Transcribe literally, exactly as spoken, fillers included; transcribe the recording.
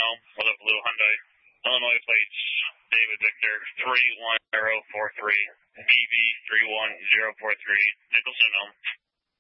home with a blue Hyundai. Illinois plates, David Victor, three one zero four three, B B three one zero four three, Nicholson home.